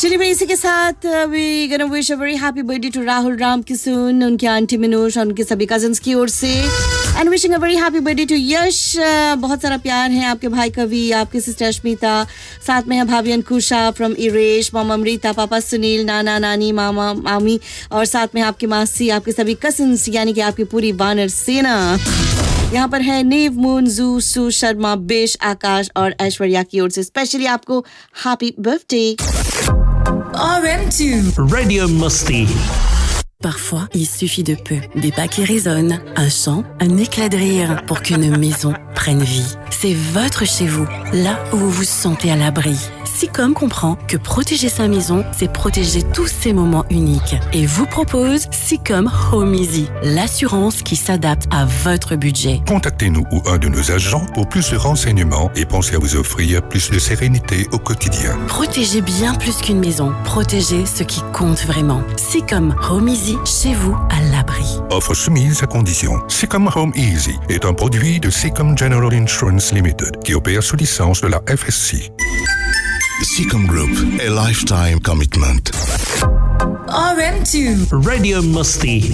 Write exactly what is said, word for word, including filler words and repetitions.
चलिए भाई, इसी के साथ we gonna wish a very happy birthday to Rahul राम किशोर, उनके आंटी मिनोश और उनके सभी कजन्स की ओर से, and wishing a very happy birthday to यश। बहुत सारा प्यार है आपके भाई कवि, आपकी सिस्टर अश्मिता, साथ में है भाभी अंकुशा फ्रॉम इरेश, मामा अमृता, पापा सुनील, नाना नानी, मामा मामी और साथ में आपकी मासी, आपके सभी कजन्स यानी कि आपकी पूरी वानर सेना। यहाँ पर है नीव, मून, जू, सू, शर्मा, बेश, आकाश और ऐश्वर्या की ओर से स्पेशली आपको happy birthday. R M two Radio Musti. Parfois, il suffit de peu. Des pas qui résonnent, un chant, un éclat de rire pour qu'une maison prenne vie. C'est votre chez vous, là où vous vous sentez à l'abri. Sicom comprend que protéger sa maison, c'est protéger tous ces moments uniques. Et vous propose Sicom Home Easy, l'assurance qui s'adapte à votre budget. Contactez-nous ou un de nos agents pour plus de renseignements et pensez à vous offrir plus de sérénité au quotidien. Protégez bien plus qu'une maison. Protégez ce qui compte vraiment. Sicom Home Easy, chez vous, à l'abri. Offre soumise à condition. Sicom Home Easy est un produit de Sicom General Insurance Limited qui opère sous licence de la F S C. Sicom Group, a lifetime commitment. R M two Radio Musti.